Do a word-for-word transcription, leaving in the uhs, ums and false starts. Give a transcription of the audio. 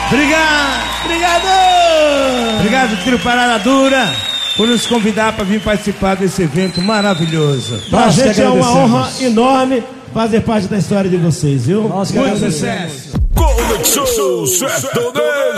Obrigado! Obrigado! Obrigado, Trio Parada Dura, por nos convidar para vir participar desse evento maravilhoso. Pra gente é uma honra enorme fazer parte da história de vocês, viu? Muito sucesso! Conexão Sertaneja.